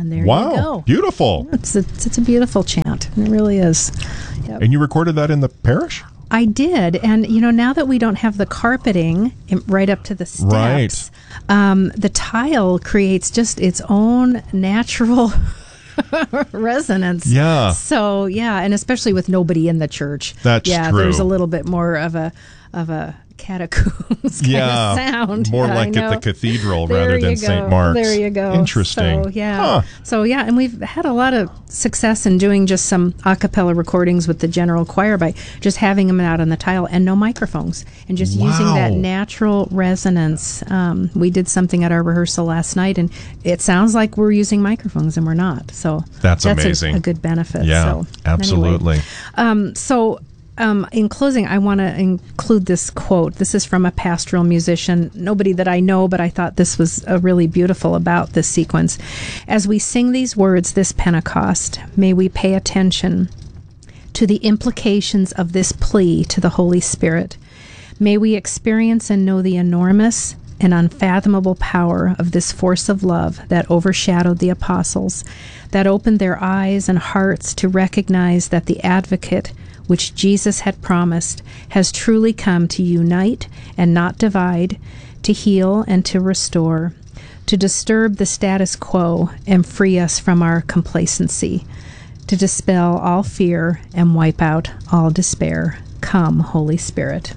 And there wow, you go. Beautiful. It's a beautiful chant. It really is. Yep. And you recorded that in the parish? I did. And, now that we don't have the carpeting right up to the steps, the tile creates just its own natural resonance. Yeah. So, and especially with nobody in the church. That's true. There's a little bit more of a catacombs kind of sound. More like at the cathedral rather than St. Mark's. There you go. Interesting. So, and we've had a lot of success in doing just some a cappella recordings with the general choir by just having them out on the tile and no microphones and just using that natural resonance. We did something at our rehearsal last night, and it sounds like we're using microphones, and we're not. So that's amazing. A good benefit. Yeah, so, absolutely. Anyway, in closing, I want to include this quote. This is from a pastoral musician, nobody that I know, but I thought this was really beautiful about this sequence. As we sing these words this Pentecost, may we pay attention to the implications of this plea to the Holy Spirit. May we experience and know the enormous and unfathomable power of this force of love that overshadowed the apostles, that opened their eyes and hearts to recognize that the advocate which Jesus had promised, has truly come to unite and not divide, to heal and to restore, to disturb the status quo and free us from our complacency, to dispel all fear and wipe out all despair. Come, Holy Spirit.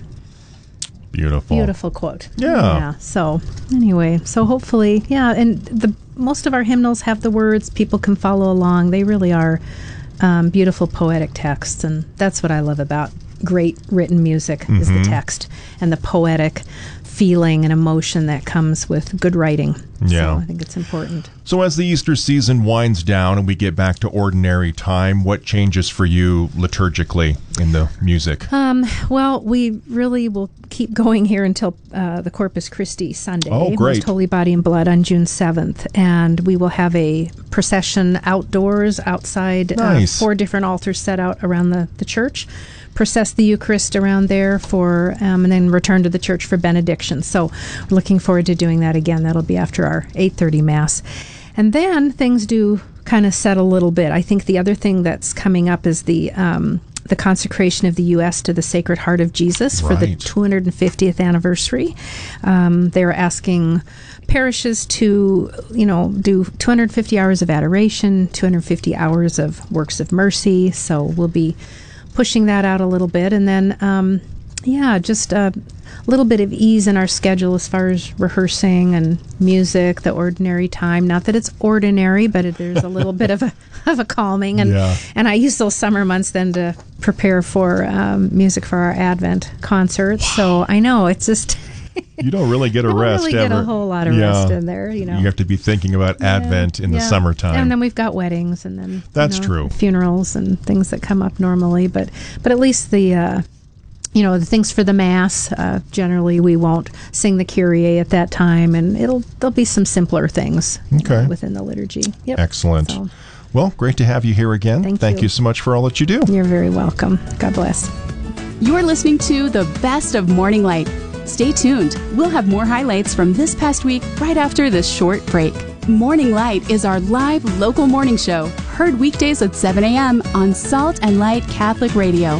Beautiful quote. Yeah. So anyway, hopefully, and most of our hymnals have the words. People can follow along. They really are beautiful poetic texts, and that's what I love about great written music is the text and the poetic feeling and emotion that comes with good writing. Yeah. So I think it's important. So as the Easter season winds down and we get back to ordinary time, what changes for you liturgically in the music? Well, we really will keep going here until the Corpus Christi Sunday. Oh, great. Most Holy Body and Blood on June 7th. And we will have a procession outdoors, outside, nice. 4 different altars set out around the church. Process the Eucharist around there and then return to the church for benediction. So we're looking forward to doing that again. That'll be after our 8:30 Mass. And then things do kind of settle a little bit. I think the other thing that's coming up is the consecration of the U.S. to the Sacred Heart of Jesus for the 250th anniversary. They're asking parishes to, do 250 hours of adoration, 250 hours of works of mercy. So we'll be pushing that out a little bit, and then just a little bit of ease in our schedule as far as rehearsing and music, the ordinary time. Not that it's ordinary, but there's a little bit of a calming, and I use those summer months then to prepare for music for our Advent concert. Wow. So I know it's just. You don't really get a rest really ever. Get a whole lot of rest in there, You have to be thinking about Advent in the summertime. And then we've got weddings, and then that's true. Funerals and things that come up normally. But at least the the things for the Mass. Generally, we won't sing the Kyrie at that time, and there'll be some simpler things within the liturgy. Yep. Excellent. So, well, great to have you here again. Thank you so much for all that you do. You're very welcome. God bless. You're listening to the best of Morning Light. Stay tuned. We'll have more highlights from this past week right after this short break. Morning Light is our live local morning show, heard weekdays at 7 a.m. on Salt and Light Catholic Radio.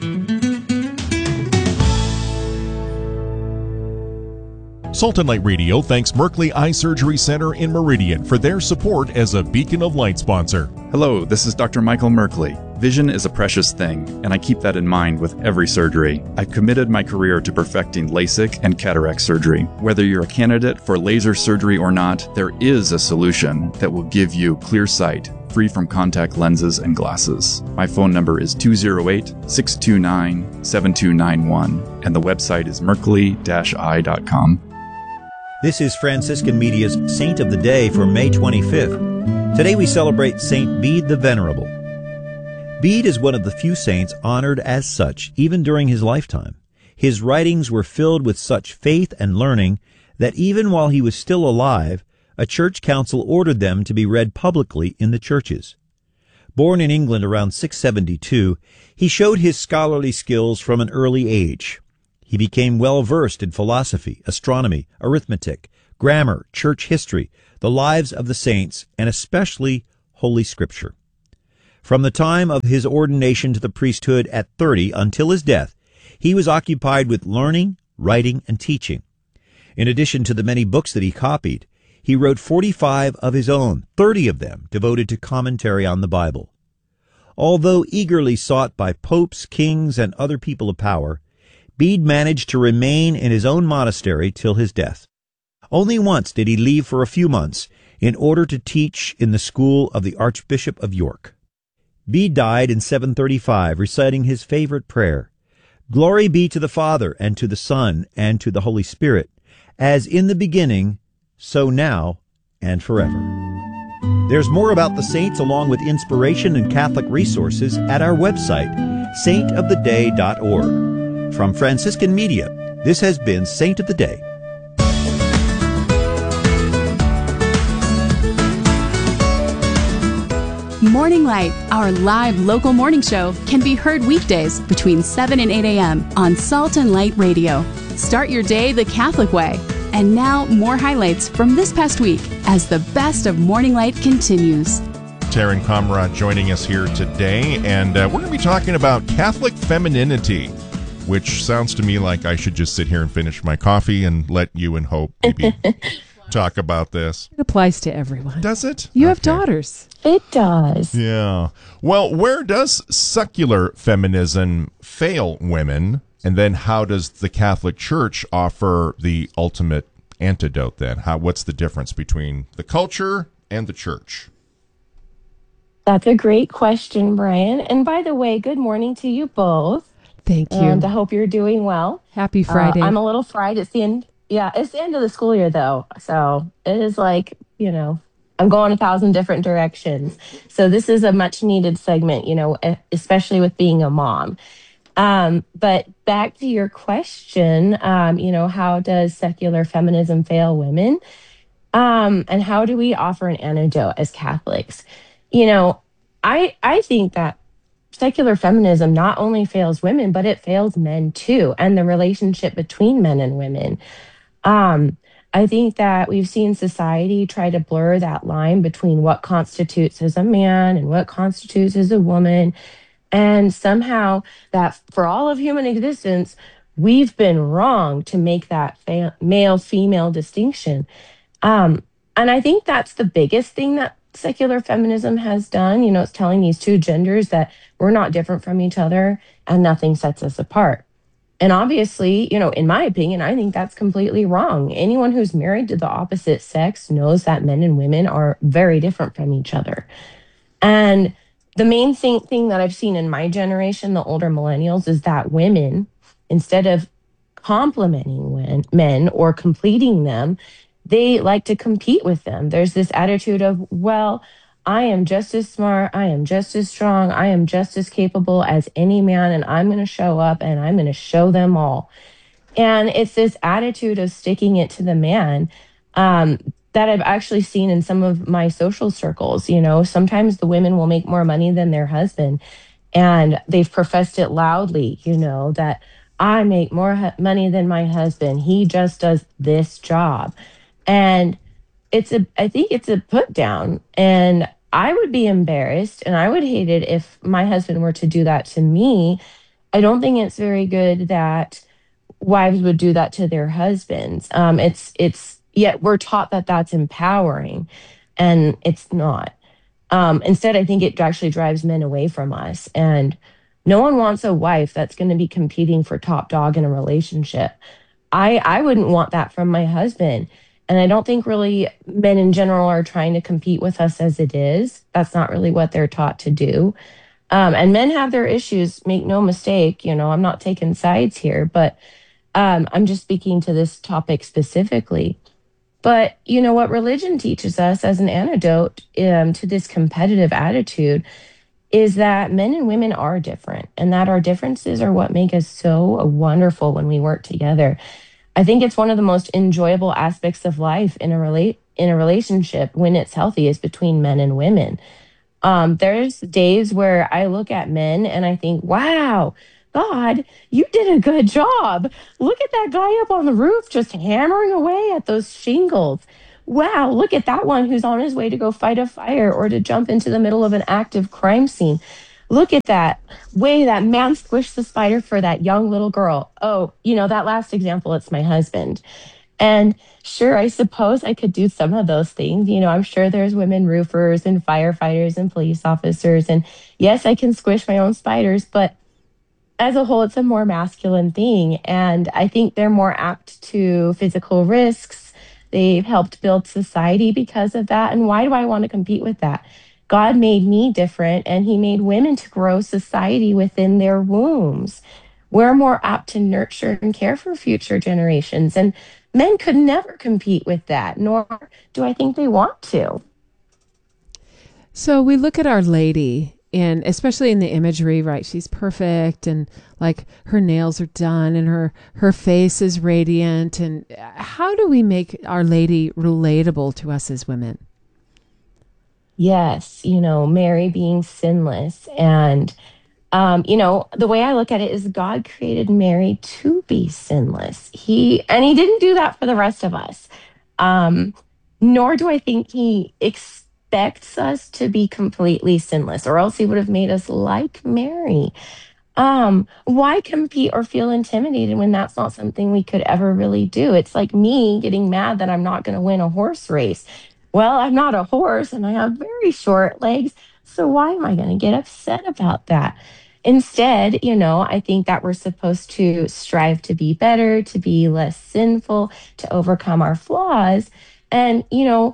Salt and Light Radio thanks Merkley Eye Surgery Center in Meridian for their support as a Beacon of Light sponsor. Hello, this is Dr. Michael Merkley. Vision is a precious thing, and I keep that in mind with every surgery. I've committed my career to perfecting LASIK and cataract surgery. Whether you're a candidate for laser surgery or not, there is a solution that will give you clear sight, free from contact lenses and glasses. My phone number is 208-629-7291, and the website is merkley-eye.com. This is Franciscan Media's Saint of the Day for May 25th. Today we celebrate Saint Bede the Venerable. Bede is one of the few saints honored as such, even during his lifetime. His writings were filled with such faith and learning that even while he was still alive, a church council ordered them to be read publicly in the churches. Born in England around 672, he showed his scholarly skills from an early age. He became well versed in philosophy, astronomy, arithmetic, grammar, church history, the lives of the saints, and especially Holy Scripture. From the time of his ordination to the priesthood at 30 until his death, he was occupied with learning, writing, and teaching. In addition to the many books that he copied, he wrote 45 of his own, 30 of them devoted to commentary on the Bible. Although eagerly sought by popes, kings, and other people of power, Bede managed to remain in his own monastery till his death. Only once did he leave for a few months in order to teach in the school of the Archbishop of York. Bede died in 735, reciting his favorite prayer, "Glory be to the Father, and to the Son, and to the Holy Spirit, as in the beginning, so now, and forever." There's more about the saints along with inspiration and Catholic resources at our website, saintoftheday.org. From Franciscan Media, this has been Saint of the Day. Morning Light, our live local morning show, can be heard weekdays between 7 and 8 a.m. on Salt and Light Radio. Start your day the Catholic way. And now, more highlights from this past week as the best of Morning Light continues. Taryn Comrade joining us here today, and we're going to be talking about Catholic femininity, which sounds to me like I should just sit here and finish my coffee and let you and Hope maybe talk about this. It applies to everyone. Does it? You have daughters. It does. Yeah. Well, where does secular feminism fail women? And then how does the Catholic Church offer the ultimate antidote then? What's the difference between the culture and the church? That's a great question, Brian. And by the way, good morning to you both. Thank you. And I hope you're doing well. Happy Friday. I'm a little fried. It's the end. Yeah, it's the end of the school year, though. So it is like, I'm going 1,000 different directions. So this is a much needed segment, especially with being a mom. But back to your question, how does secular feminism fail women? And how do we offer an antidote as Catholics? I think that secular feminism not only fails women, but it fails men too, and the relationship between men and women. I think that we've seen society try to blur that line between what constitutes as a man and what constitutes as a woman. And somehow that for all of human existence, we've been wrong to make that male-female distinction. And I think that's the biggest thing that secular feminism has done. It's telling these two genders that we're not different from each other and nothing sets us apart. And obviously, in my opinion, I think that's completely wrong. Anyone who's married to the opposite sex knows that men and women are very different from each other. And the main thing that I've seen in my generation, the older millennials, is that women, instead of complimenting men or completing them, they like to compete with them. There's this attitude of, well, I am just as smart, I am just as strong, I am just as capable as any man, and I'm going to show up and I'm going to show them all. And it's this attitude of sticking it to the man that I've actually seen in some of my social circles. Sometimes the women will make more money than their husband, and they've professed it loudly, that I make more money than my husband. He just does this job. And I think it's a put down, and I would be embarrassed and I would hate it if my husband were to do that to me. I don't think it's very good that wives would do that to their husbands. Yet we're taught that that's empowering, and it's not. Instead, I think it actually drives men away from us, and no one wants a wife that's going to be competing for top dog in a relationship. I wouldn't want that from my husband. And I don't think really men in general are trying to compete with us as it is. That's not really what they're taught to do. And men have their issues, make no mistake. I'm not taking sides here, but I'm just speaking to this topic specifically. But what religion teaches us as an antidote to this competitive attitude is that men and women are different, and that our differences are what make us so wonderful when we work together. I think it's one of the most enjoyable aspects of life in a relationship when it's healthy is between men and women. There's days where I look at men and I think, wow, God, you did a good job. Look at that guy up on the roof just hammering away at those shingles. wow, look at that one who's on his way to go fight a fire or to jump into the middle of an active crime scene. Look at that way that man squished the spider for that young little girl. Oh, that last example, it's my husband. And sure, I suppose I could do some of those things. I'm sure there's women roofers and firefighters and police officers. And yes, I can squish my own spiders, but as a whole, it's a more masculine thing. And I think they're more apt to physical risks. They've helped build society because of that. And why do I want to compete with that? God made me different, and he made women to grow society within their wombs. We're more apt to nurture and care for future generations. And men could never compete with that, nor do I think they want to. So we look at Our Lady, and especially in the imagery, right? She's perfect, and like her nails are done, and her face is radiant. And how do we make Our Lady relatable to us as women? Yes, Mary being sinless. And, the way I look at it is God created Mary to be sinless. He didn't do that for the rest of us. Nor do I think he expects us to be completely sinless, or else he would have made us like Mary. Why compete or feel intimidated when that's not something we could ever really do? It's like me getting mad that I'm not going to win a horse race. Well, I'm not a horse and I have very short legs. So why am I going to get upset about that? Instead, I think that we're supposed to strive to be better, to be less sinful, to overcome our flaws. And,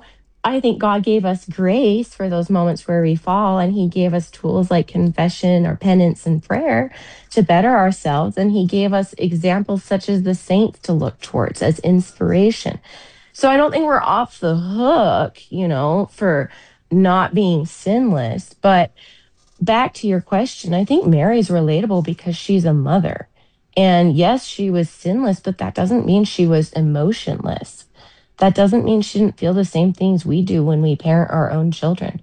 I think God gave us grace for those moments where we fall, and he gave us tools like confession or penance and prayer to better ourselves. And he gave us examples such as the saints to look towards as inspiration. So I don't think we're off the hook, for not being sinless. But back to your question, I think Mary's relatable because she's a mother. And yes, she was sinless, but that doesn't mean she was emotionless. That doesn't mean she didn't feel the same things we do when we parent our own children.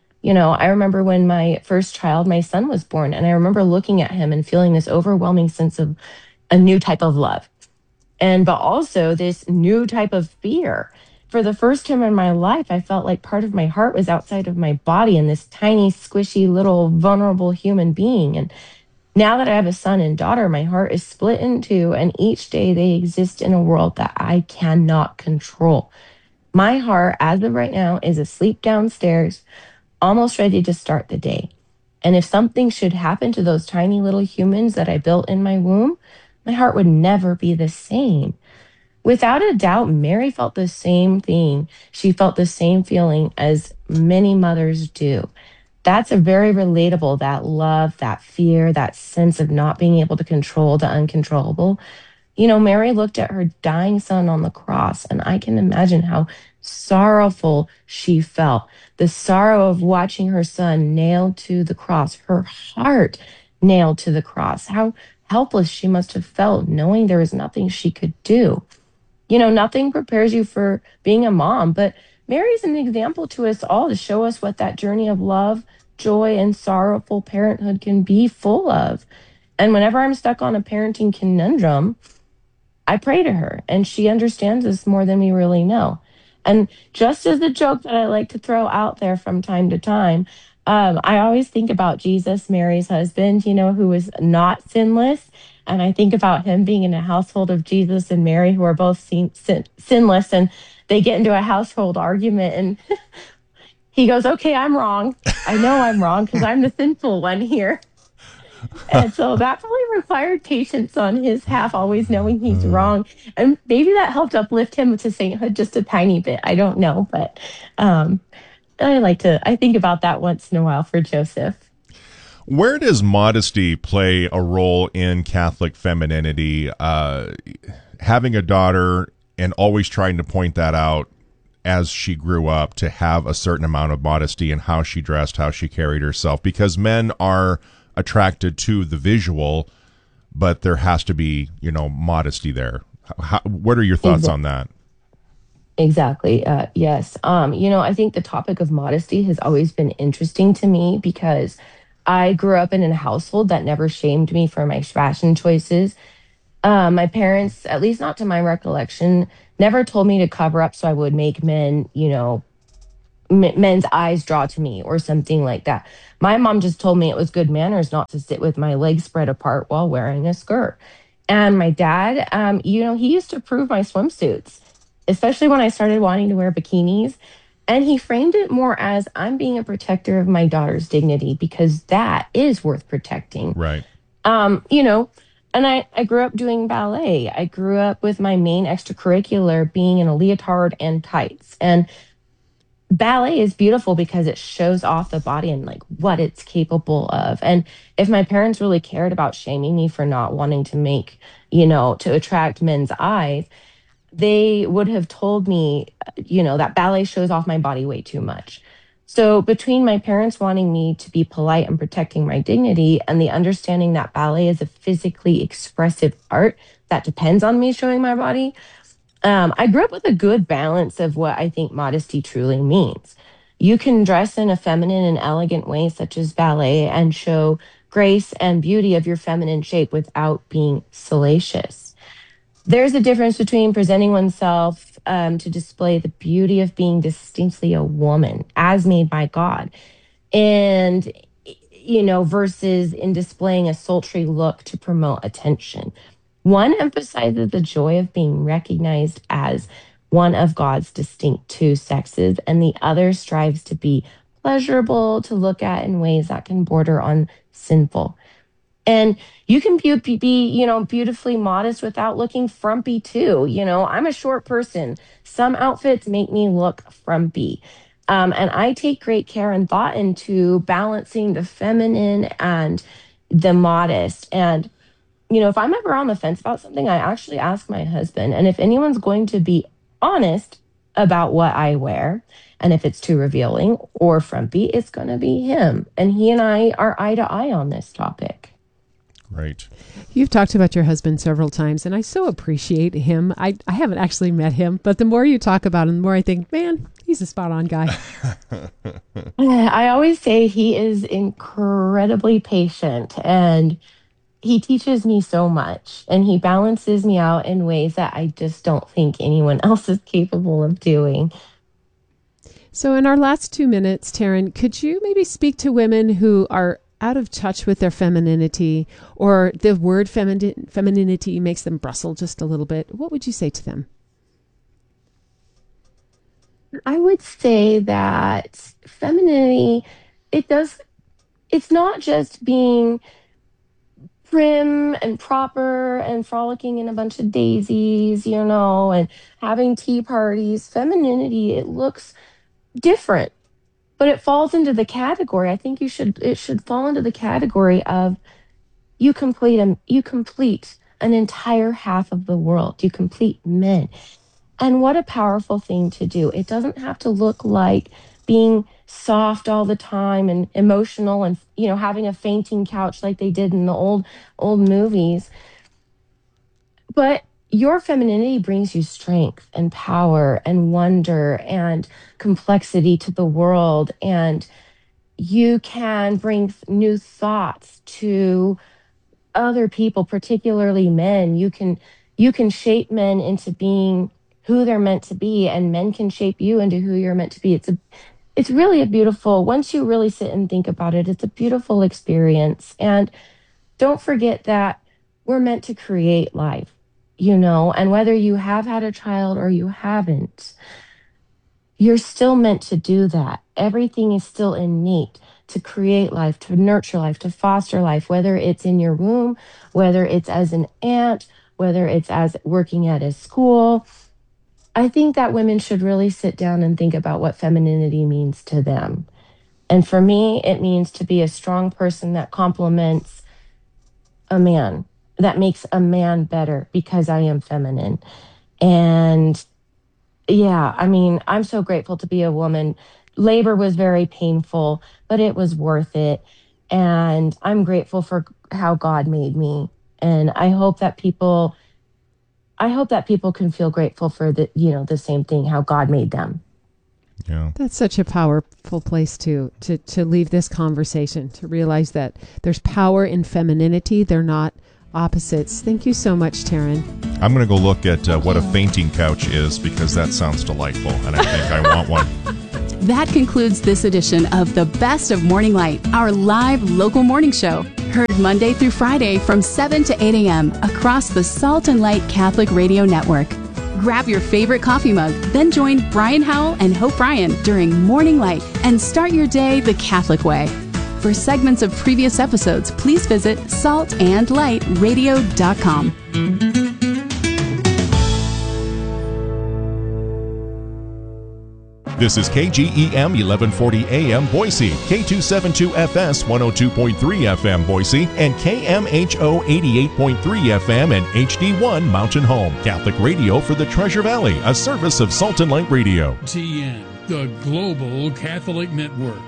I remember when my first child, my son, was born, and I remember looking at him and feeling this overwhelming sense of a new type of love. But also this new type of fear. For the first time in my life, I felt like part of my heart was outside of my body in this tiny, squishy, little, vulnerable human being. And now that I have a son and daughter, my heart is split in two, and each day they exist in a world that I cannot control. My heart, as of right now, is asleep downstairs, almost ready to start the day. And if something should happen to those tiny little humans that I built in my womb, my heart would never be the same. Without a doubt, Mary felt the same thing. She felt the same feeling as many mothers do. That's a very relatable, that love, that fear, that sense of not being able to control the uncontrollable. Mary looked at her dying son on the cross, and I can imagine how sorrowful she felt. The sorrow of watching her son nailed to the cross, her heart nailed to the cross. How helpless she must have felt, knowing there was nothing she could do. Nothing prepares you for being a mom, but Mary's an example to us all to show us what that journey of love, joy, and sorrowful parenthood can be full of. And whenever I'm stuck on a parenting conundrum, I pray to her, and she understands us more than we really know. And just as a joke that I like to throw out there from time to time, I always think about Jesus, Mary's husband, who was not sinless. And I think about him being in a household of Jesus and Mary, who are both sinless, and they get into a household argument, and he goes, okay, I'm wrong. I know I'm wrong because I'm the sinful one here. And so that probably required patience on his half, always knowing he's wrong. And maybe that helped uplift him to sainthood just a tiny bit. I don't know. But I think about that once in a while for Joseph. Where does modesty play a role in Catholic femininity? Having a daughter and always trying to point that out as she grew up, to have a certain amount of modesty in how she dressed, how she carried herself, because men are attracted to the visual, but there has to be, modesty there. What are your thoughts on that? Exactly. Yes. I think the topic of modesty has always been interesting to me because I grew up in a household that never shamed me for my fashion choices. My parents, at least not to my recollection, never told me to cover up so I would make men, men's eyes draw to me or something like that. My mom just told me it was good manners not to sit with my legs spread apart while wearing a skirt. And my dad, he used to approve my swimsuits, especially when I started wanting to wear bikinis. And he framed it more as I'm being a protector of my daughter's dignity because that is worth protecting. Right. And I grew up doing ballet. I grew up with my main extracurricular being in a leotard and tights. And ballet is beautiful because it shows off the body and like what it's capable of. And if my parents really cared about shaming me for not wanting to make, to attract men's eyes, they would have told me, that ballet shows off my body way too much. So between my parents wanting me to be polite and protecting my dignity and the understanding that ballet is a physically expressive art that depends on me showing my body, I grew up with a good balance of what I think modesty truly means. You can dress in a feminine and elegant way, such as ballet, and show grace and beauty of your feminine shape without being salacious. There's a difference between presenting oneself to display the beauty of being distinctly a woman as made by God and, versus in displaying a sultry look to promote attention. One emphasizes the joy of being recognized as one of God's distinct two sexes, and the other strives to be pleasurable to look at in ways that can border on sinful. And you can be beautifully modest without looking frumpy too. I'm a short person. Some outfits make me look frumpy. And I take great care and thought into balancing the feminine and the modest. And, if I'm ever on the fence about something, I actually ask my husband. And if anyone's going to be honest about what I wear, and if it's too revealing or frumpy, it's going to be him. And he and I are eye to eye on this topic. Right. You've talked about your husband several times, and I so appreciate him. I haven't actually met him, but the more you talk about him, the more I think, man, he's a spot-on guy. I always say he is incredibly patient, and he teaches me so much, and he balances me out in ways that I just don't think anyone else is capable of doing. So in our last 2 minutes, Taryn, could you maybe speak to women who are out of touch with their femininity, or the word femininity makes them bristle just a little bit? What would you say to them? I would say that femininity, it's not just being prim and proper and frolicking in a bunch of daisies, and having tea parties. Femininity, it looks different, but it falls into the category. I think it should fall into the category of you complete an entire half of the world. You complete men. And what a powerful thing to do. It doesn't have to look like being soft all the time and emotional and, having a fainting couch like they did in the old movies. But your femininity brings you strength and power and wonder and complexity to the world. And you can bring new thoughts to other people, particularly men. You can shape men into being who they're meant to be, and men can shape you into who you're meant to be. It's really a beautiful, once you really sit and think about it, it's a beautiful experience. And don't forget that we're meant to create life, and whether you have had a child or you haven't, you're still meant to do that. Everything is still innate to create life, to nurture life, to foster life, whether it's in your womb, whether it's as an aunt, whether it's as working at a school. I think that women should really sit down and think about what femininity means to them. And for me, it means to be a strong person that complements a man, that makes a man better because I am feminine. And yeah, I'm so grateful to be a woman. Labor was very painful, but it was worth it. And I'm grateful for how God made me. And I hope that people can feel grateful for the same thing, how God made them. Yeah. That's such a powerful place to leave this conversation, to realize that there's power in femininity. They're not opposites. Thank you so much, Taryn. I'm going to go look at what a fainting couch is, because that sounds delightful, and I think I want one. That concludes this edition of The Best of Morning Light, our live local morning show. Heard Monday through Friday from 7 to 8 a.m. across the Salt and Light Catholic Radio Network. Grab your favorite coffee mug, then join Brian Howell and Hope Bryan during Morning Light and start your day the Catholic way. For segments of previous episodes, please visit saltandlightradio.com. This is KGEM 1140 AM Boise, K272FS 102.3 FM Boise, and KMHO 88.3 FM and HD1 Mountain Home. Catholic radio for the Treasure Valley, a service of Salt and Light Radio. TN, the Global Catholic Network.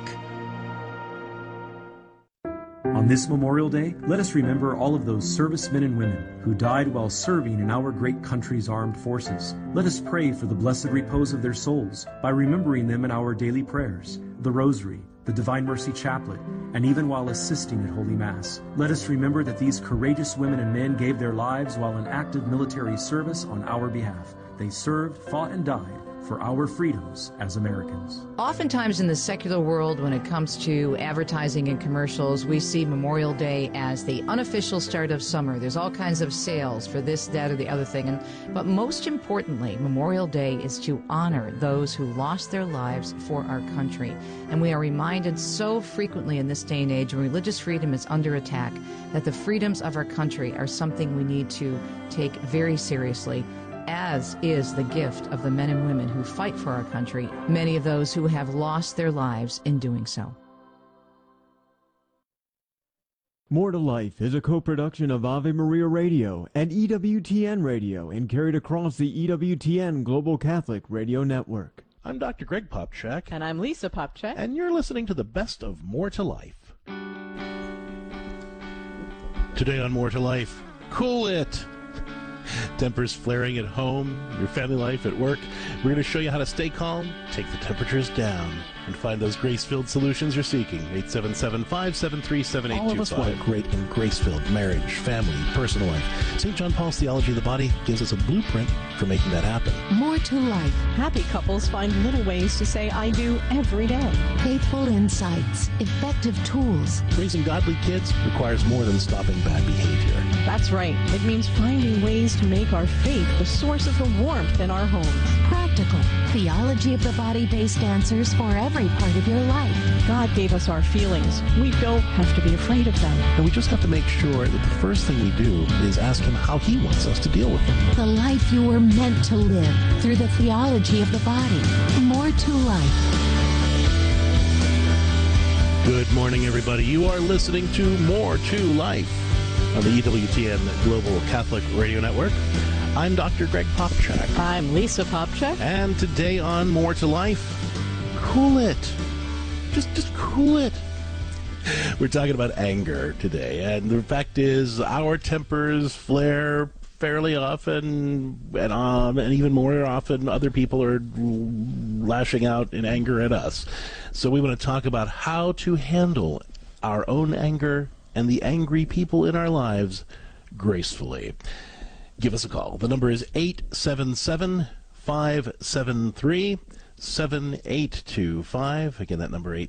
On this Memorial Day, let us remember all of those servicemen and women who died while serving in our great country's armed forces. Let us pray for the blessed repose of their souls by remembering them in our daily prayers, the Rosary, the Divine Mercy Chaplet, and even while assisting at Holy Mass. Let us remember that these courageous women and men gave their lives while in active military service on our behalf. They served, fought, and died for our freedoms as Americans. Oftentimes in the secular world, when it comes to advertising and commercials, we see Memorial Day as the unofficial start of summer. There's all kinds of sales for this, that, or the other thing. But most importantly, Memorial Day is to honor those who lost their lives for our country. And we are reminded so frequently in this day and age when religious freedom is under attack that the freedoms of our country are something we need to take very seriously, as is the gift of the men and women who fight for our country, many of those who have lost their lives in doing so. More to Life is a co-production of Ave Maria Radio and EWTN Radio and carried across the EWTN Global Catholic Radio Network. I'm Dr. Greg Popchak. And I'm Lisa Popchak. And you're listening to the best of More to Life. Today on More to Life, cool it! Tempers flaring at home, your family life, at work. We're going to show you how to stay calm, take the temperatures down, and find those grace-filled solutions you're seeking. 877-573-7825. All of us want a great and grace-filled marriage, family, personal life. St. John Paul's Theology of the Body gives us a blueprint for making that happen. More to life. Happy couples find little ways to say I do every day. Faithful insights, effective tools. Raising godly kids requires more than stopping bad behavior. That's right. It means finding ways to make our faith the source of the warmth in our homes. Practical. Theology of the Body-based answers for every part of your life. God gave us our feelings. We don't have to be afraid of them. And we just have to make sure that the first thing we do is ask Him how He wants us to deal with them. The life you were meant to live through the theology of the body. More to life. Good morning, everybody. You are listening to More to Life on the EWTN Global Catholic Radio Network. I'm Dr. Greg Popchak. I'm Lisa Popchak. And today on More to Life, cool it. Just cool it. We're talking about anger today, and the fact is our tempers flare fairly often, and even more often other people are lashing out in anger at us. So we want to talk about how to handle our own anger and the angry people in our lives gracefully. Give us a call. The number is 877-573-7825. Again, that number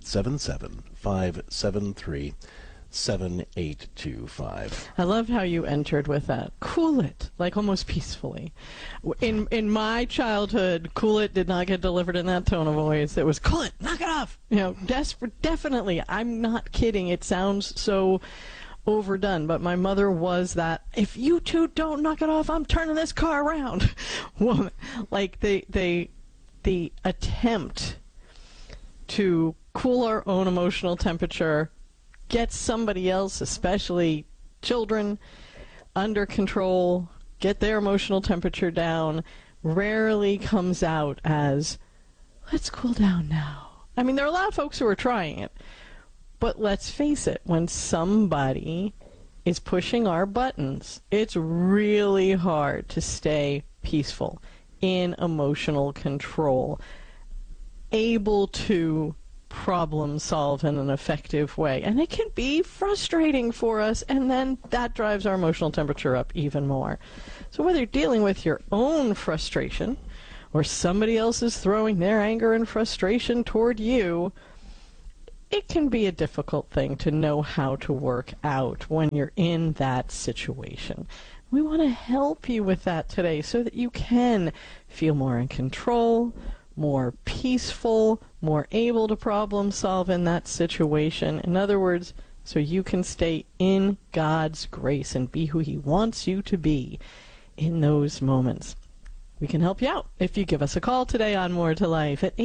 877-573-7825. I loved how you entered with that. Cool it, like almost peacefully. In my childhood, cool it did not get delivered in that tone of voice. It was cool it, knock it off. You know, definitely. I'm not kidding. It sounds so overdone, but my mother was that, if you two don't knock it off, I'm turning this car around woman. Like the attempt to cool our own emotional temperature, get somebody else, especially children, under control, get their emotional temperature down, rarely comes out as, let's cool down now. I mean, there are a lot of folks who are trying it. But let's face it, when somebody is pushing our buttons, it's really hard to stay peaceful, in emotional control, able to problem solve in an effective way. And it can be frustrating for us, and then that drives our emotional temperature up even more. So whether you're dealing with your own frustration or somebody else is throwing their anger and frustration toward you, it can be a difficult thing to know how to work out when you're in that situation. We want to help you with that today so that you can feel more in control, more peaceful, more able to problem solve in that situation. In other words, so you can stay in God's grace and be who He wants you to be in those moments. We can help you out if you give us a call today on More to Life at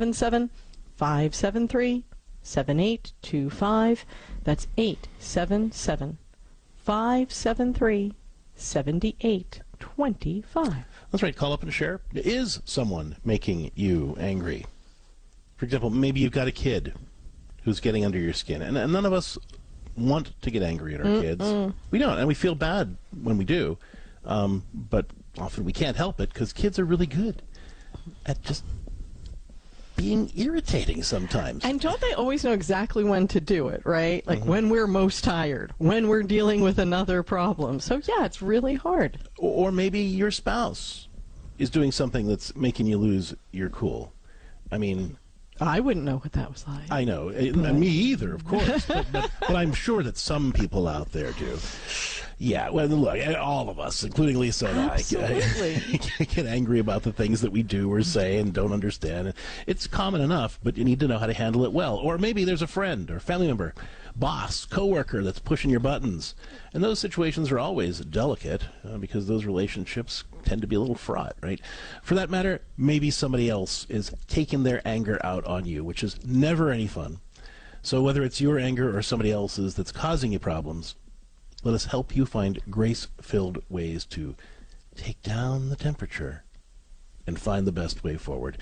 877-573-7825. That's 877-573-7825. That's right. Call up and share. Is someone making you angry? For example, maybe you've got a kid who's getting under your skin, and none of us want to get angry at our kids. We don't, and we feel bad when we do, but often we can't help it because kids are really good at just being irritating sometimes. And don't they always know exactly when to do it, right? Like when we're most tired, when we're dealing with another problem. So yeah, it's really hard. Or maybe your spouse is doing something that's making you lose your cool. I mean, I wouldn't know what that was like. I know. Me either, of course. but I'm sure that some people out there do. Yeah, well, look, all of us, including Lisa and I, get angry about the things that we do or say and don't understand. It's common enough, but you need to know how to handle it well. Or maybe there's a friend or family member, boss, coworker that's pushing your buttons. And those situations are always delicate because those relationships tend to be a little fraught, right? For that matter, maybe somebody else is taking their anger out on you, which is never any fun. So whether it's your anger or somebody else's that's causing you problems, let us help you find grace-filled ways to take down the temperature and find the best way forward.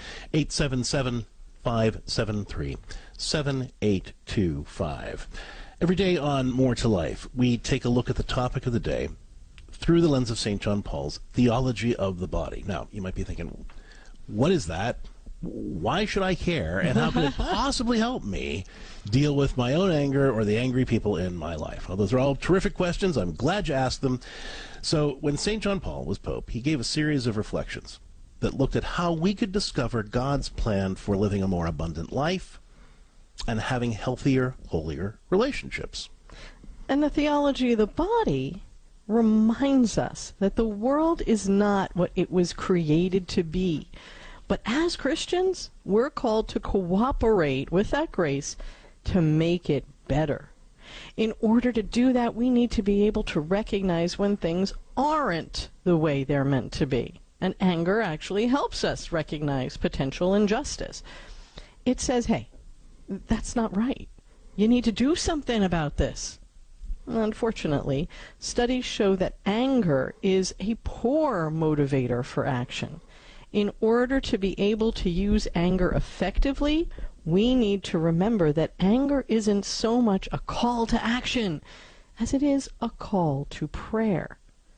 877-573-7825. Every day on More to Life, we take a look at the topic of the day through the lens of St. John Paul's theology of the body. Now, you might be thinking, what is that? Why should I care? And how can it possibly help me deal with my own anger or the angry people in my life? Well, those are all terrific questions. I'm glad you asked them. So when St. John Paul was Pope, he gave a series of reflections that looked at how we could discover God's plan for living a more abundant life and having healthier, holier relationships. And the theology of the body reminds us that the world is not what it was created to be. But as Christians, we're called to cooperate with that grace to make it better. In order to do that, we need to be able to recognize when things aren't the way they're meant to be. And anger actually helps us recognize potential injustice. It says, hey, that's not right. You need to do something about this. Unfortunately, studies show that anger is a poor motivator for action. In order to be able to use anger effectively, we need to remember that anger isn't so much a call to action as it is a call to prayer.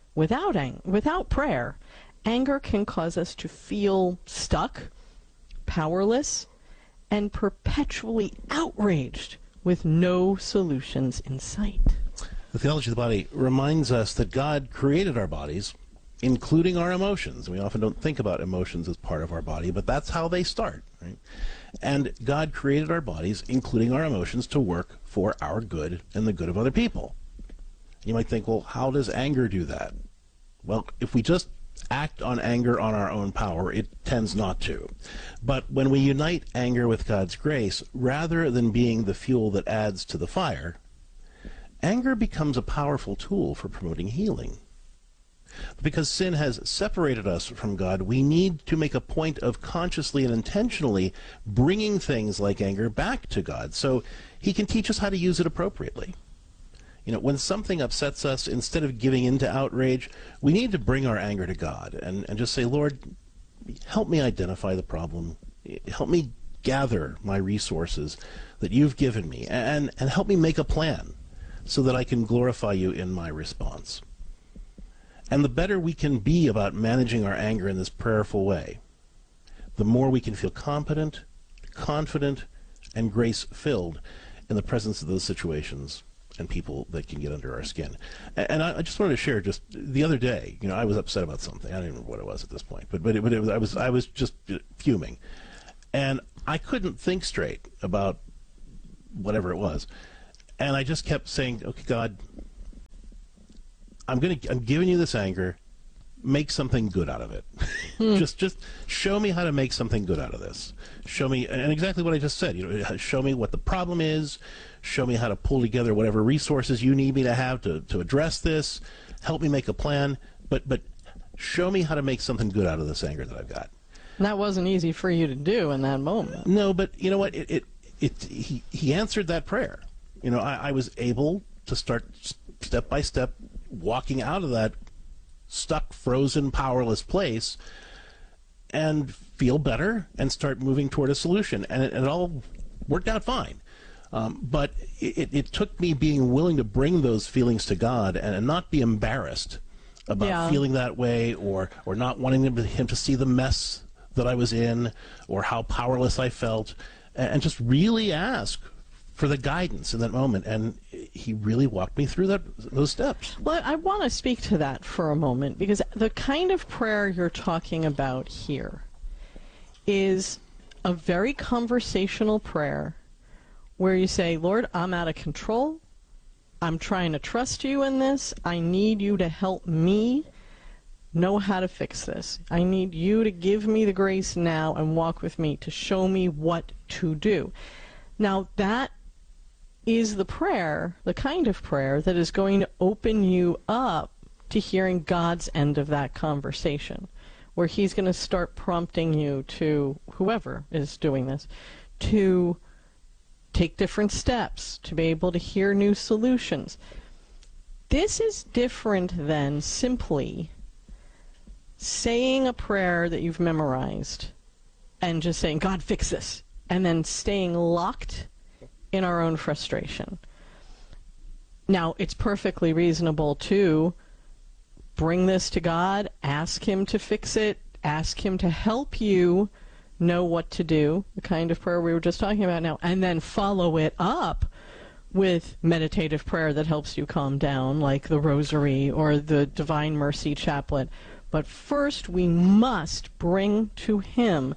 Without prayer, anger can cause us to feel stuck, powerless, and perpetually outraged with no solutions in sight. The theology of the body reminds us that God created our bodies, including our emotions. We often don't think about emotions as part of our body, but that's how they start, right? And God created our bodies, including our emotions, to work for our good and the good of other people. You might think, well, how does anger do that? Well, if we just act on anger on our own power, it tends not to. But when we unite anger with God's grace, rather than being the fuel that adds to the fire, anger becomes a powerful tool for promoting healing. Because sin has separated us from God, we need to make a point of consciously and intentionally bringing things like anger back to God so He can teach us how to use it appropriately. You know, when something upsets us, instead of giving in to outrage, we need to bring our anger to God and just say, Lord, help me identify the problem. Help me gather my resources that you've given me and help me make a plan so that I can glorify you in my response. And the better we can be about managing our anger in this prayerful way, the more we can feel competent, confident, and grace-filled in the presence of those situations and people that can get under our skin. And I just wanted to share, just the other day, I was upset about something. I don't even remember what it was at this point, but I was just fuming, and I couldn't think straight about whatever it was, and I just kept saying, "Okay, God, I'm giving you this anger. Make something good out of it. Just show me how to make something good out of this. Show me," and exactly what I just said. Show me what the problem is. Show me how to pull together whatever resources you need me to have to address this. Help me make a plan. But show me how to make something good out of this anger that I've got. And that wasn't easy for you to do in that moment. No, but you know what? He answered that prayer. I was able to start step by step walking out of that stuck, frozen, powerless place and feel better and start moving toward a solution. And it all worked out fine. But it took me being willing to bring those feelings to God and not be embarrassed about feeling that way or not wanting him to see the mess that I was in or how powerless I felt, and just really ask for the guidance in that moment. And he really walked me through those steps. Well, I want to speak to that for a moment, because the kind of prayer you're talking about here is a very conversational prayer where you say, "Lord, I'm out of control. I'm trying to trust you in this. I need you to help me know how to fix this. I need you to give me the grace now and walk with me to show me what to do." Now, that is the prayer, the kind of prayer that is going to open you up to hearing God's end of that conversation, where he's going to start prompting you to, whoever is doing this, to take different steps, to be able to hear new solutions. This is different than simply saying a prayer that you've memorized and just saying, "God, fix this," and then staying locked in our own frustration. Now, it's perfectly reasonable to bring this to God, ask him to fix it, ask him to help you know what to do, the kind of prayer we were just talking about now, and then follow it up with meditative prayer that helps you calm down, like the Rosary or the Divine Mercy Chaplet. But first, we must bring to him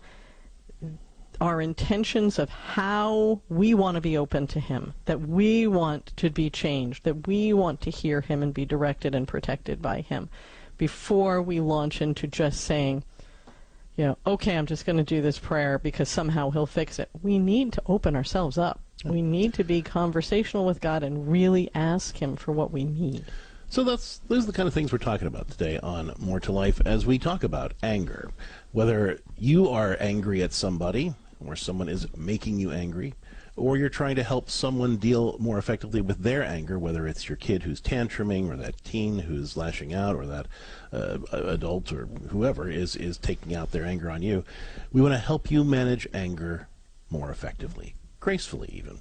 our intentions of how we want to be open to him, that we want to be changed, that we want to hear him and be directed and protected by him, before we launch into just saying, "Okay, I'm just going to do this prayer because somehow he'll fix it." We need to open ourselves up. We need to be conversational with God and really ask him for what we need. So those are the kind of things we're talking about today on More to Life as we talk about anger. Whether you are angry at somebody or someone is making you angry, or you're trying to help someone deal more effectively with their anger, whether it's your kid who's tantruming or that teen who's lashing out or that adult or whoever is taking out their anger on you, we want to help you manage anger more effectively, gracefully even.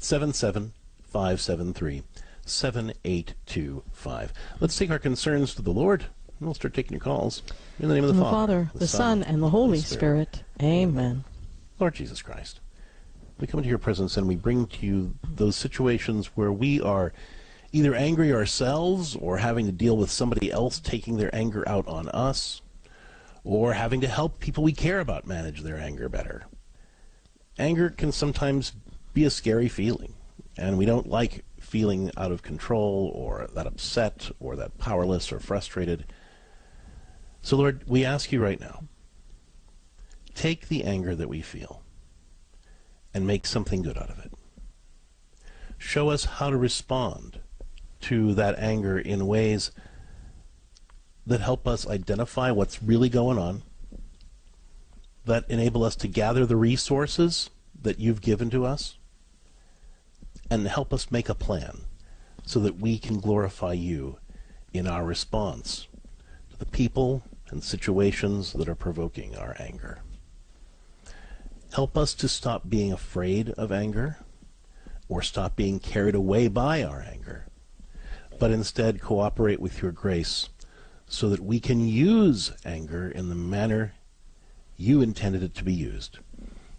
877-573-7825. Let's take our concerns to the Lord, and we'll start taking your calls. In the name of the Father, the Son, and the Holy Spirit. Amen. Lord Jesus Christ, we come into your presence and we bring to you those situations where we are either angry ourselves or having to deal with somebody else taking their anger out on us, or having to help people we care about manage their anger better. Anger can sometimes be a scary feeling, and we don't like feeling out of control or that upset or that powerless or frustrated. So Lord, we ask you right now, take the anger that we feel and make something good out of it. Show us how to respond to that anger in ways that help us identify what's really going on, that enable us to gather the resources that you've given to us, and help us make a plan so that we can glorify you in our response to the people and situations that are provoking our anger. Help us to stop being afraid of anger or stop being carried away by our anger, but instead cooperate with your grace so that we can use anger in the manner you intended it to be used.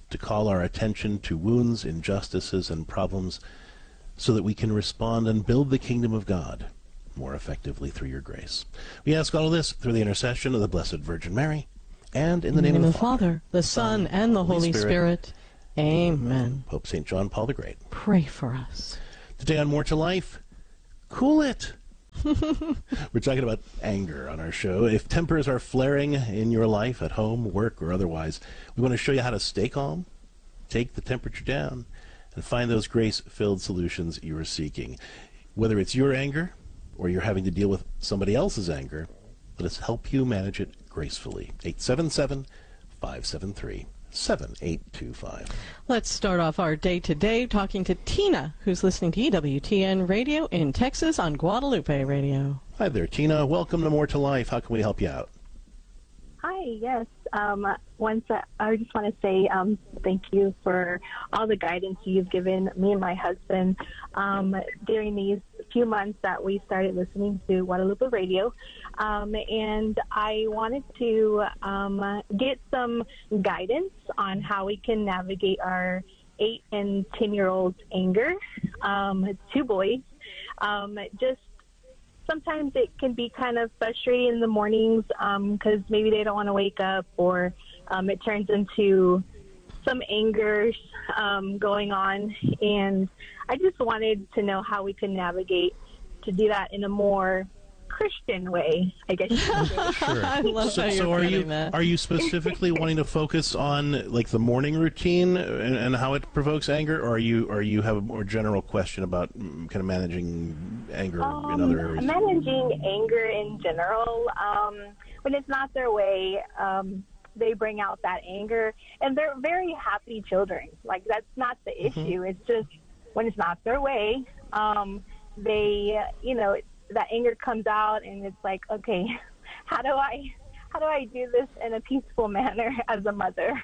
to call our attention to wounds, injustices, and problems so that we can respond and build the kingdom of God more effectively through your grace. We ask all of this through the intercession of the Blessed Virgin Mary, and in the name of the Father, the Son, and the Holy Spirit. Amen. Pope St. John Paul the Great. Pray for us. Today on More to Life, cool it. We're talking about anger on our show. If tempers are flaring in your life, at home, work, or otherwise, we want to show you how to stay calm, take the temperature down, and find those grace-filled solutions you are seeking. Whether it's your anger or you're having to deal with somebody else's anger, let us help you manage it gracefully. 877-573-7825. Let's start off our day today talking to Tina, who's listening to EWTN Radio in Texas on Guadalupe Radio. Hi there, Tina. Welcome to More to Life. How can we help you out? Hi, yes. I just want to say thank you for all the guidance you've given me and my husband during these few months that we started listening to Guadalupe Radio. And I wanted to get some guidance on how we can navigate our 8 and 10-year-old's anger. It's 2 boys. Just sometimes it can be kind of frustrating in the mornings because maybe they don't want to wake up, or it turns into some anger going on. And I just wanted to know how we can navigate to do that in a more Christian way, I guess. Sure. I love how So are you specifically wanting to focus on like the morning routine and how it provokes anger, or are you have a more general question about kind of managing anger in other areas? Managing anger in general. When it's not their way, they bring out that anger, and they're very happy children. Like, that's not the issue. It's just when it's not their way, they, that anger comes out, and it's like, okay, how do I do this in a peaceful manner as a mother?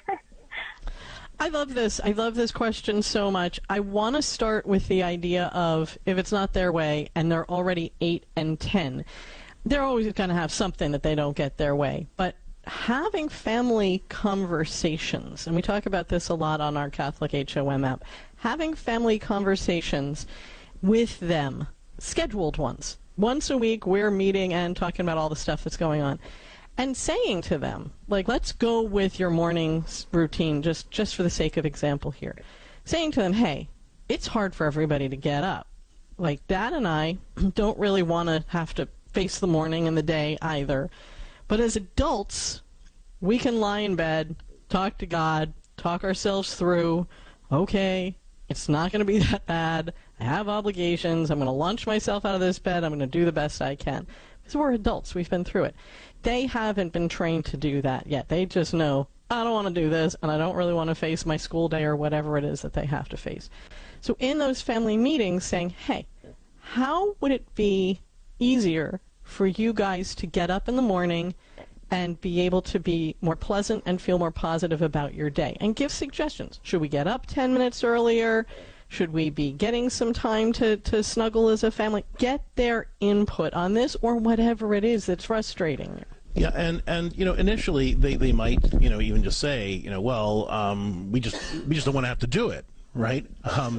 I love this. I love this question so much. I want to start with the idea of if it's not their way and they're already 8 and 10, they're always going to have something that they don't get their way. But having family conversations, and we talk about this a lot on our Catholic HOM app, having family conversations with them, scheduled ones. Once a week, we're meeting and talking about all the stuff that's going on. And saying to them, like, let's go with your morning routine, just for the sake of example here. Saying to them, hey, it's hard for everybody to get up. Like, Dad and I don't really want to have to face the morning and the day either. But as adults, we can lie in bed, talk to God, talk ourselves through, okay, it's not going to be that bad. I have obligations. I'm going to launch myself out of this bed. I'm going to do the best I can. Because we're adults. We've been through it. They haven't been trained to do that yet. They just know, I don't want to do this, and I don't really want to face my school day or whatever it is that they have to face. So in those family meetings, saying, hey, how would it be easier for you guys to get up in the morning and be able to be more pleasant and feel more positive about your day? And give suggestions. Should we get up 10 minutes earlier? Should we be getting some time to snuggle as a family? Get their input on this, or whatever it is that's frustrating you. Yeah, and initially they might even just say we just don't want to have to do it, right?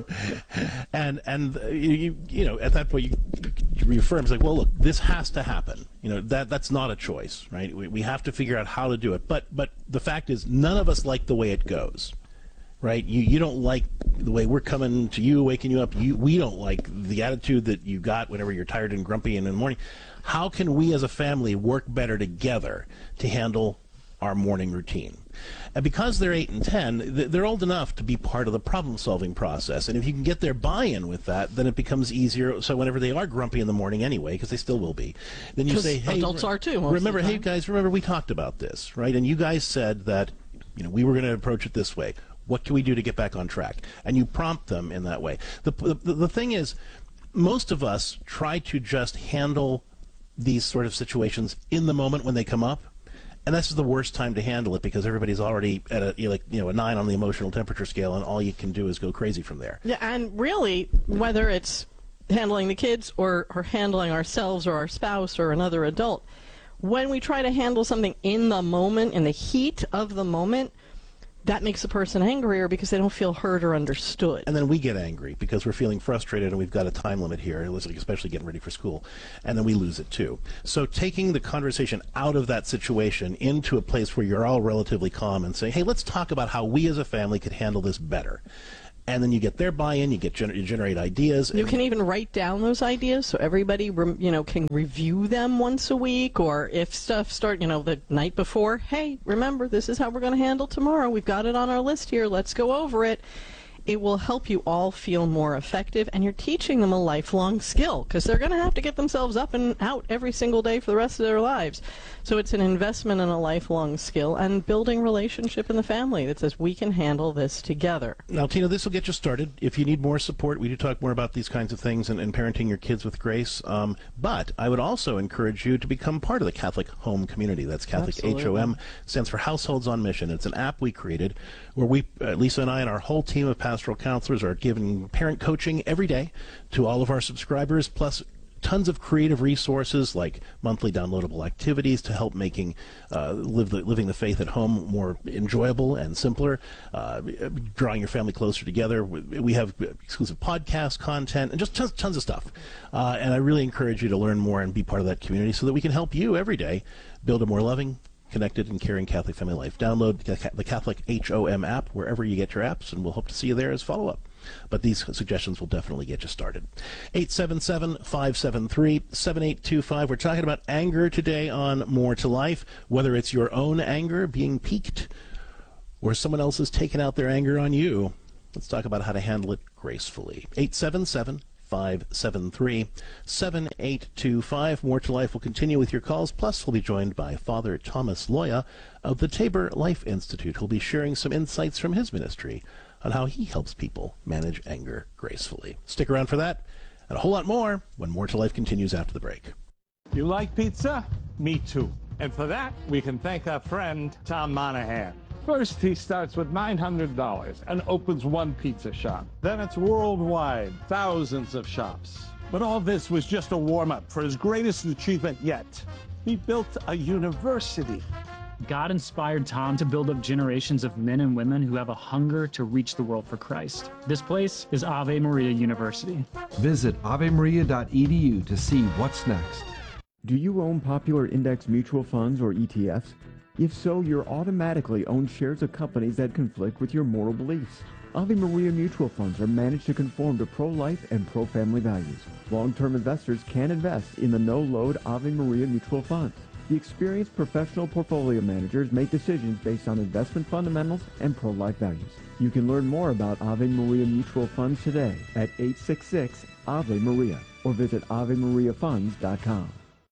And at that point you reaffirm, it's like, well, look, this has to happen. That's not a choice, right? We have to figure out how to do it. But the fact is, none of us like the way it goes. Right? You don't like the way we're coming to you, waking you up. We don't like the attitude that you got whenever you're tired and grumpy and in the morning. How can we as a family work better together to handle our morning routine? And because they're 8 and 10, they're old enough to be part of the problem-solving process. And if you can get their buy-in with that, then it becomes easier. So whenever they are grumpy in the morning anyway, because they still will be, then you say, hey, adults are too. Remember, hey, guys, remember we talked about this, right? And you guys said that we were going to approach it this way. What can we do to get back on track? And you prompt them in that way. The thing is, most of us try to just handle these sort of situations in the moment when they come up, and this is the worst time to handle it because everybody's already at a 9 on the emotional temperature scale, and all you can do is go crazy from there. Yeah, and really, whether it's handling the kids or handling ourselves or our spouse or another adult, when we try to handle something in the moment, in the heat of the moment, that makes the person angrier because they don't feel heard or understood. And then we get angry because we're feeling frustrated and we've got a time limit here, especially getting ready for school, and then we lose it too. So taking the conversation out of that situation into a place where you're all relatively calm and saying, hey, let's talk about how we as a family could handle this better. And then you get their buy-in, you generate ideas. You can even write down those ideas so everybody, can review them once a week, or if stuff start, the night before, hey, remember, this is how we're going to handle tomorrow. We've got it on our list here. Let's go over it. It will help you all feel more effective, and you're teaching them a lifelong skill because they're going to have to get themselves up and out every single day for the rest of their lives. So it's an investment in a lifelong skill and building relationship in the family that says we can handle this together. Now, Tina, this will get you started. If you need more support, we do talk more about these kinds of things and parenting your kids with grace. But I would also encourage you to become part of the Catholic Home Community. That's Catholic HOM, stands for Households on Mission. It's an app we created where we, Lisa and I and our whole team of pastoral counselors are giving parent coaching every day to all of our subscribers, plus tons of creative resources like monthly downloadable activities to help making living the faith at home more enjoyable and simpler, drawing your family closer together. We have exclusive podcast content and just tons of stuff. And I really encourage you to learn more and be part of that community so that we can help you every day build a more loving, connected, and caring Catholic family life. Download the Catholic HOM app wherever you get your apps, and we'll hope to see you there as follow-up. But these suggestions will definitely get you started. 877-573-7825. We're talking about anger today on More to Life, whether it's your own anger being piqued or someone else has taken out their anger on you. Let's talk about how to handle it gracefully. 877-573-7825. More to Life will continue with your calls. Plus, we'll be joined by Father Thomas Loya of the Tabor Life Institute, who'll be sharing some insights from his ministry on how he helps people manage anger gracefully. Stick around for that and a whole lot more when More to Life continues after the break. You like pizza? Me too. And for that, we can thank our friend Tom Monahan. First, he starts with $900 and opens one pizza shop. Then it's worldwide, thousands of shops. But all this was just a warm-up for his greatest achievement yet. He built a university. God inspired Tom to build up generations of men and women who have a hunger to reach the world for Christ. This place is Ave Maria University. Visit avemaria.edu to see what's next. Do you own popular index mutual funds or ETFs? If so, you're automatically own shares of companies that conflict with your moral beliefs. Ave Maria mutual funds are managed to conform to pro-life and pro-family values. Long-term investors can invest in the no-load Ave Maria mutual funds. The experienced professional portfolio managers make decisions based on investment fundamentals and pro-life values. You can learn more about Ave Maria mutual funds today at 866-AVE-MARIA or visit AveMariaFunds.com.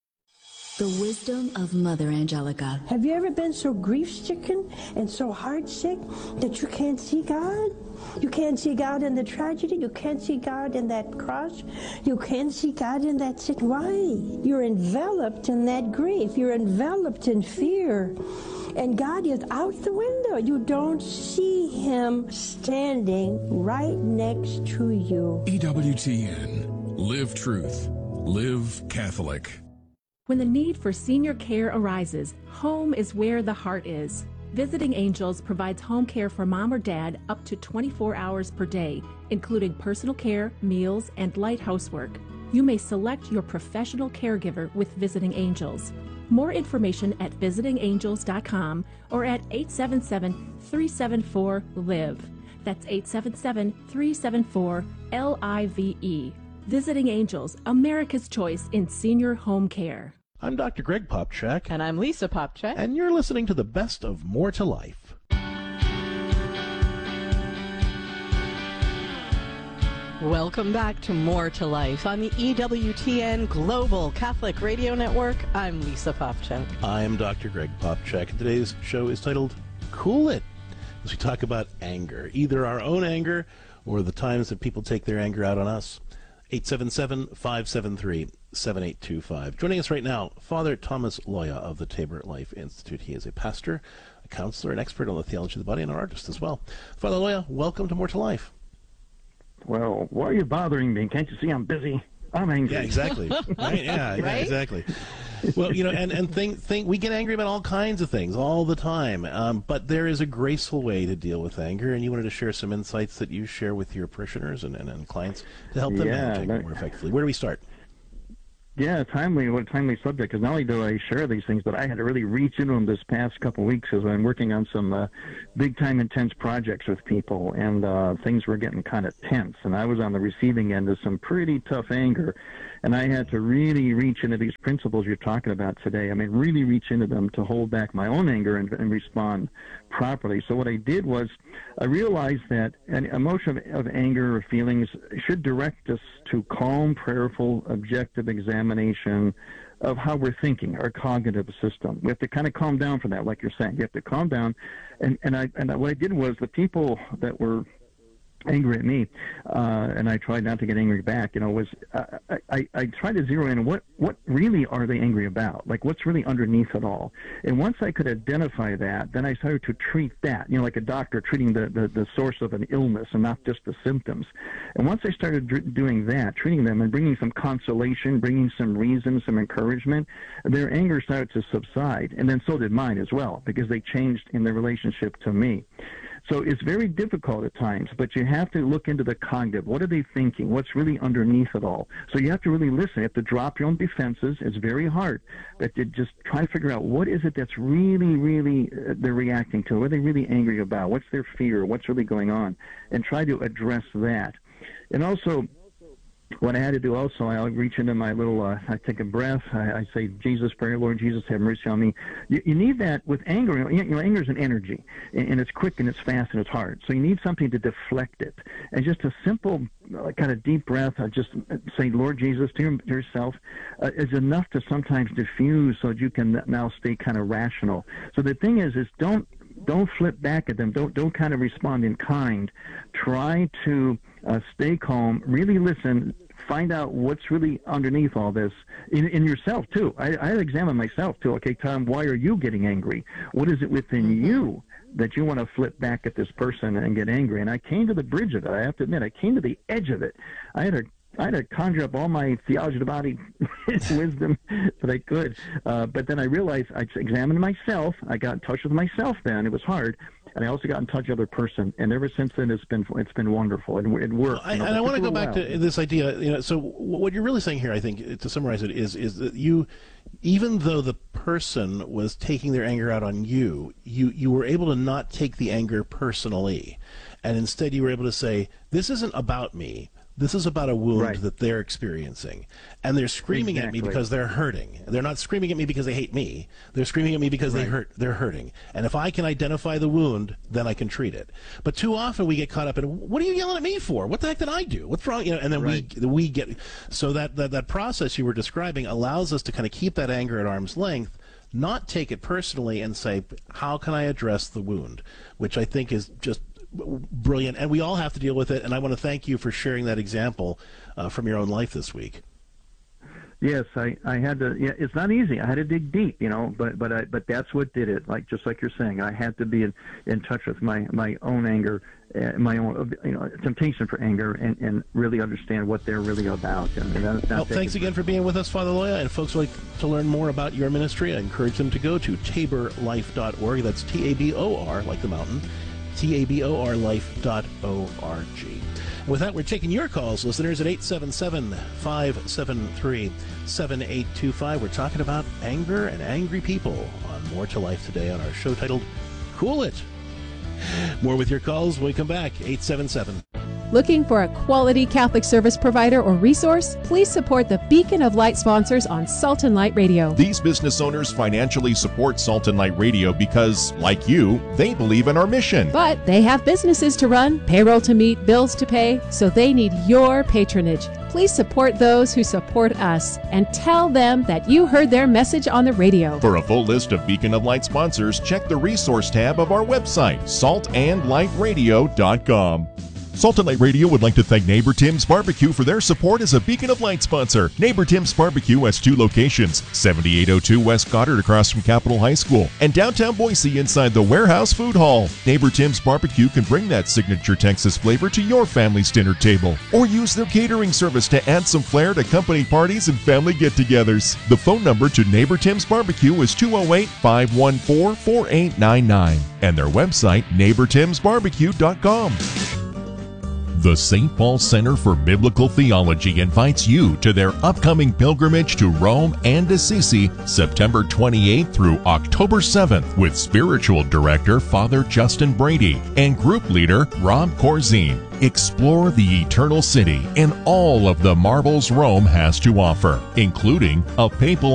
The wisdom of Mother Angelica. Have you ever been so grief-stricken and so heart-sick that you can't see God? You can't see God in the tragedy. You can't see God in that cross. You can't see God in that sin. Why? You're enveloped in that grief. You're enveloped in fear. And God is out the window. You don't see Him standing right next to you. EWTN. Live truth. Live Catholic. When the need for senior care arises, home is where the heart is. Visiting Angels provides home care for mom or dad up to 24 hours per day, including personal care, meals, and light housework. You may select your professional caregiver with Visiting Angels. More information at visitingangels.com or at 877-374-LIVE. That's 877-374-LIVE. Visiting Angels, America's choice in senior home care. I'm Dr. Greg Popchak. And I'm Lisa Popchak. And you're listening to the best of More to Life. Welcome back to More to Life on the EWTN Global Catholic Radio Network. I'm Lisa Popchak. I'm Dr. Greg Popchak. And today's show is titled Cool It, as we talk about anger, either our own anger or the times that people take their anger out on us. 877-573-7825. Joining us right now, Father Thomas Loya of the Tabor Life Institute. He is a pastor, a counselor, an expert on the theology of the body, and an artist as well. Father Loya, welcome to More to Life. Well, why are you bothering me? Can't you see I'm busy? I'm angry. Yeah, exactly. Right? Yeah, Right? exactly. Well, and think we get angry about all kinds of things all the time, but there is a graceful way to deal with anger, and you wanted to share some insights that you share with your parishioners and clients to help them manage anger more effectively. Where do we start? Yeah, what a timely subject, because not only do I share these things, but I had to really reach into them this past couple of weeks as I'm working on some big-time intense projects with people, and things were getting kind of tense, and I was on the receiving end of some pretty tough anger, and I had to really reach into these principles you're talking about today. I mean, really reach into them to hold back my own anger and respond properly. So what I did was I realized that an emotion of anger or feelings should direct us to calm, prayerful, objective examination of how we're thinking, our cognitive system. We have to kind of calm down from that, like you're saying. You have to calm down. And what I did was the people that were angry at me, and I tried not to get angry back, was I tried to zero in what really are they angry about? Like, what's really underneath it all? And once I could identify that, then I started to treat that, like a doctor treating the source of an illness and not just the symptoms. And once I started doing that, treating them and bringing some consolation, bringing some reason, some encouragement, their anger started to subside. And then so did mine as well, because they changed in their relationship to me. So it's very difficult at times, but you have to look into the cognitive. What are they thinking? What's really underneath it all? So you have to really listen. You have to drop your own defenses. It's very hard, but to just try to figure out what is it that's really, really they're reacting to. What are they really angry about? What's their fear? What's really going on? And try to address that. And also, what I had to do also, I reach into my little, I take a breath, I say Jesus prayer, Lord Jesus, have mercy on me. You need that with anger. Anger is an energy, and it's quick and it's fast and it's hard. So you need something to deflect it. And just a simple kind of deep breath, just say Lord Jesus to yourself is enough to sometimes diffuse so that you can now stay kind of rational. So the thing is don't flip back at them. Don't kind of respond in kind. Try to stay calm, really listen, find out what's really underneath all this in yourself too. I examine myself too. Okay, Tom, why are you getting angry? What is it within you that you want to flip back at this person and get angry? And I came to the bridge of it. I have to admit, I came to the edge of it. I had to conjure up all my theology of the body wisdom that I could. But then I realized I examined myself. I got in touch with myself then. It was hard. And I also got in touch with the other person. And ever since then, it's been wonderful. And it worked. And I want to go back to this idea. So what you're really saying here, I think, to summarize it, is that you, even though the person was taking their anger out on you, you were able to not take the anger personally. And instead you were able to say, this isn't about me. This is about a wound that they're experiencing. And they're screaming at me because they're hurting. They're not screaming at me because they hate me. They're screaming at me because they're hurting. And if I can identify the wound, then I can treat it. But too often we get caught up in, what are you yelling at me for? What the heck did I do? What's wrong? And then we get, so that process you were describing allows us to kind of keep that anger at arm's length, not take it personally and say, how can I address the wound? Which I think is just brilliant, and we all have to deal with it. And I want to thank you for sharing that example from your own life this week. Yes, I had to. Yeah, it's not easy. I had to dig deep, but that's what did it. Just like you're saying, I had to be in touch with my own anger, my own temptation for anger, and really understand what they're really about. Well, thanks again for being with us, Father Loya. And folks would like to learn more about your ministry, I encourage them to go to taborlife.org. That's TABOR, like the mountain. TABORlife.org. With that, we're taking your calls, listeners, at 877-573-7825. We're talking about anger and angry people on More to Life today on our show titled Cool It. More with your calls when we come back. 877. Looking for a quality Catholic service provider or resource? Please support the Beacon of Light sponsors on Salt and Light Radio. These business owners financially support Salt and Light Radio because, like you, they believe in our mission. But they have businesses to run, payroll to meet, bills to pay, so they need your patronage. Please support those who support us and tell them that you heard their message on the radio. For a full list of Beacon of Light sponsors, check the resource tab of our website, saltandlightradio.com. Salt and Light Radio would like to thank Neighbor Tim's Barbecue for their support as a Beacon of Light sponsor. Neighbor Tim's Barbecue has 2 locations, 7802 West Goddard across from Capitol High School, and downtown Boise inside the Warehouse Food Hall. Neighbor Tim's Barbecue can bring that signature Texas flavor to your family's dinner table, or use their catering service to add some flair to company parties and family get-togethers. The phone number to Neighbor Tim's Barbecue is 208-514-4899, and their website, neighbortimsbarbecue.com. The St. Paul Center for Biblical Theology invites you to their upcoming pilgrimage to Rome and Assisi, September 28th through October 7th, with Spiritual Director Father Justin Brady and Group Leader Rob Corzine. Explore the Eternal City and all of the marvels Rome has to offer, including a papal